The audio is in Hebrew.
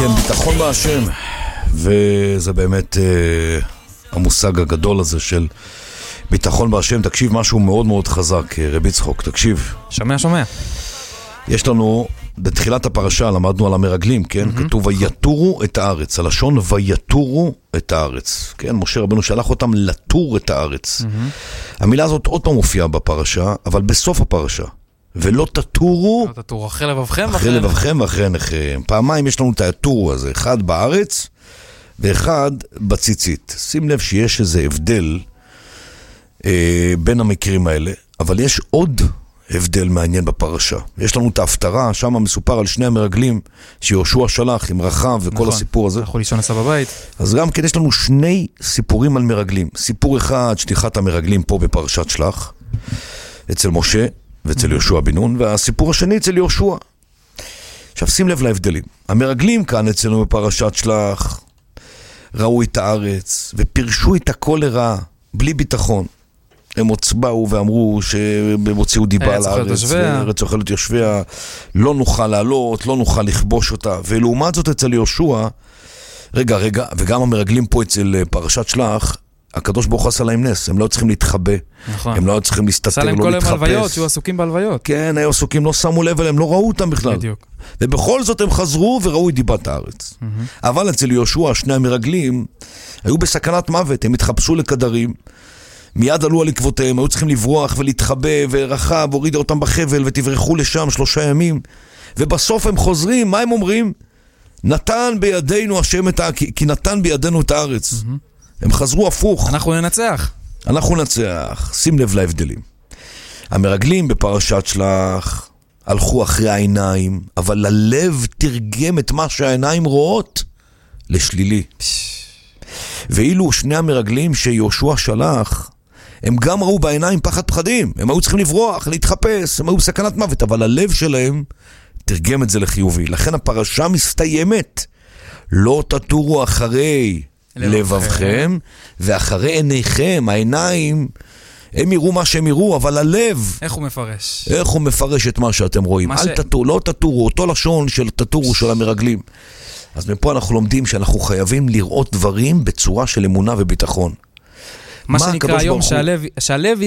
כן, ביטחון בהשם. וזה באמת המושג הגדול הזה של ביטחון בהשם. תקשיב, משהו מאוד מאוד חזק, רבי צחוק, תקשיב. שומע. יש לנו, בתחילת הפרשה למדנו על המרגלים, כן? כתוב ויתורו את הארץ, הלשון ויתורו את הארץ, כן? משה רבנו שלח אותם לתור את הארץ. המילה הזאת עוד פעם מופיעה בפרשה, אבל בסוף הפרשה. ולא תטורו, אחרי לבבכם ואחרי עיניכם. פעמיים יש לנו את התור הזה, אחד בארץ ואחד בציצית. שים לב שיש איזה הבדל בין המקרים האלה, אבל יש עוד הבדל מעניין בפרשה. יש לנו את ההפטרה, שם מסופר על שני המרגלים שיהושע שלח עם רחב וכל הסיפור הזה. יכול לישון עשה בבית. אז גם כן יש לנו שני סיפורים על מרגלים. סיפור אחד, שליחת המרגלים פה בפרשת שלח, אצל משה ואצל יהושע בן נון, והסיפור השני אצל יהושע. עכשיו שים לב להבדלים. המרגלים כאן אצלנו בפרשת שלח ראו את הארץ ופירשו את הכל לרעה, בלי ביטחון. הם באו ואמרו שהם הוציאו דיבה על הארץ, וארץ אוכלת יושביה, לא נוכל לעלות, לא נוכל לכבוש אותה. ולעומת זאת אצל יהושע, רגע, וגם המרגלים פה אצל פרשת שלח, הקדוש ברוך הוא עשה להם נס, הם לא צריכים להתחבא, הם לא צריכים להסתתר, לא להתחפש. עשה להם כל הלוויות, שהיו עסוקים בהלוויות. כן, היו עסוקים, לא שמו לב אליהם, לא ראו אותם בכלל. בדיוק. ובכל זאת הם חזרו וראו את דיבת הארץ. אבל אצל יהושע, שני המרגלים, היו בסכנת מוות, הם התחפשו לכדרים, מיד עלו על עקבותיהם, היו צריכים לברוח ולהתחבא, ורחב הורידה אותם בחבל ותברחו לשם 3 ימים, ובסוף הם חוזרים, מה הם אומרים? נתן בידינו השם כי נתן בידינו את הארץ. הם חזרו הפוך. אנחנו ננצח. שים לב להבדלים. המרגלים בפרשת שלח הלכו אחרי העיניים, אבל הלב תרגם את מה שהעיניים רואות לשלילי. ואילו שני המרגלים שיהושע שלח, הם גם ראו בעיניים פחד פחדים. הם היו צריכים לברוח, להתחפש, הם היו בסכנת מוות, אבל הלב שלהם תרגם את זה לחיובי. לכן הפרשה מסתיימת. לא תטורו אחרי לבבכם, ואחרי עיניכם, העיניים, הם יראו מה שהם יראו, אבל הלב... איך הוא מפרש? איך הוא מפרש את מה שאתם רואים? לא תטורו, אותו לשון של תטורו של המרגלים. אז מפה אנחנו לומדים שאנחנו חייבים לראות דברים בצורה של אמונה וביטחון. מה שנקרא היום שהלב